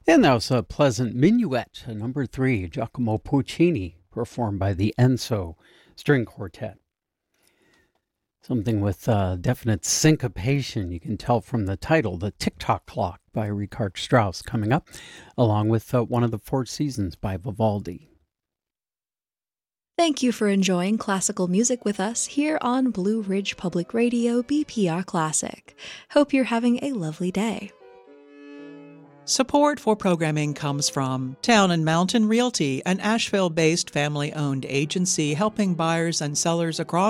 And that was a pleasant minuet, number 3, Giacomo Puccini, performed by the Enso String Quartet. Something with definite syncopation, you can tell from the title, The Tick-Tock Clock by Richard Strauss, coming up, along with one of the Four Seasons by Vivaldi. Thank you for enjoying classical music with us here on Blue Ridge Public Radio BPR Classic. Hope you're having a lovely day. Support for programming comes from Town and Mountain Realty, an Asheville-based family-owned agency helping buyers and sellers across